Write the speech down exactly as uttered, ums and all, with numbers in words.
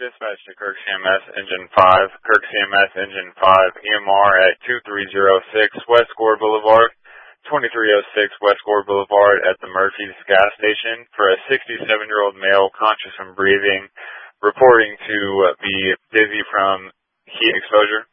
Dispatch to Kirk C M S Engine five, Kirk C M S Engine five, E M R at two three zero six West Gore Boulevard, twenty-three oh six West Gore Boulevard at the Murphy's gas station for a sixty-seven-year-old male conscious and breathing, reporting to be dizzy from heat exposure.